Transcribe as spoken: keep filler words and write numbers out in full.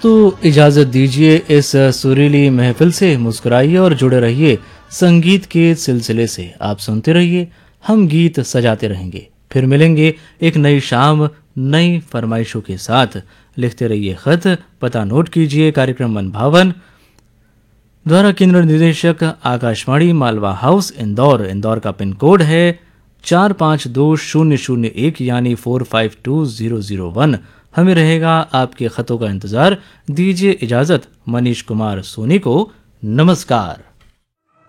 दोस्तों, इजाज़त दीजिए इस सुरीली महफिल से मुस्कुराइए और जुड़े रहिए संगीत के सिलसिले से। आप सुनते रहिए, हम गीत सजाते रहेंगे। फिर मिलेंगे एक नई शाम नई फरमाइशों के साथ। लिखते रहिए खत, पता नोट कीजिए। कार्यक्रम मन भावन द्वारा केंद्र निदेशक आकाशवाणी, मालवा हाउस, इंदौर। इंदौर का पिन कोड है चार पाँच दो शून्य शून्य एक यानी four five to zero zero one. हमें रहेगा आपके खतों का इंतजार। दीजिए इजाजत मनीष कुमार सोनी को। नमस्कार।